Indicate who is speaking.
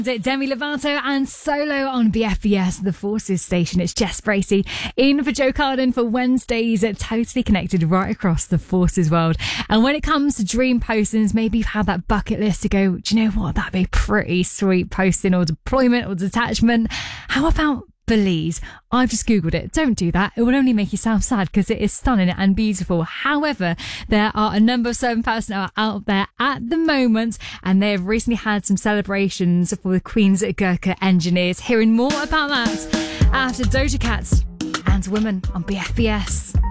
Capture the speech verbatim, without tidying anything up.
Speaker 1: Demi Lovato and Solo on B F B S, the Forces station. It's Jess Bracey in for Joe Carden for Wednesdays at Totally Connected right across the Forces world. And when it comes to dream postings, maybe you've had that bucket list to go, do you know what, that'd be pretty sweet posting or deployment or detachment. How about Belize? I've just googled it. Don't do that. It will only make you sound sad because it is stunning and beautiful. However, there are a number of serving personnel out there at the moment, and they have recently had some celebrations for the Queen's Gurkha engineers. Hearing more about that after Doja Cat and Women on B F B S.